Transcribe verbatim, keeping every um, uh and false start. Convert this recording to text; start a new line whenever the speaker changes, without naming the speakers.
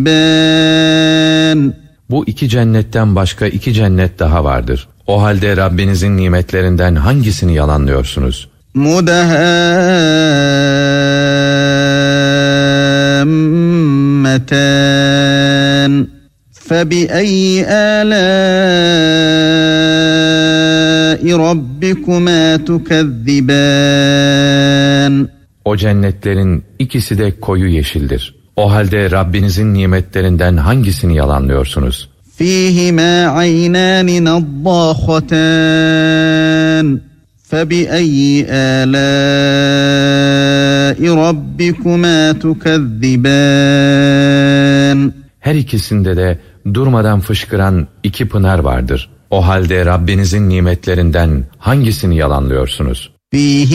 Bu iki cennetten başka iki cennet daha vardır. O halde Rabbinizin nimetlerinden hangisini yalanlıyorsunuz?
مُدَهَامَّتَانِ فَبِأَيِّ آلَاءِ رَبِّكُمَا تُكَذِّبَانِ
O cennetlerin ikisi de koyu yeşildir. O halde Rabbinizin nimetlerinden hangisini yalanlıyorsunuz?
فِيهِمَا عَيْنَانِ نَضَّاخَتَانِ فَبِأَيِّ آلَاءِ رَبِّكُمَا تُكَذِّبَانِ
Her ikisinde de durmadan fışkıran iki pınar vardır. O halde Rabbinizin nimetlerinden hangisini yalanlıyorsunuz?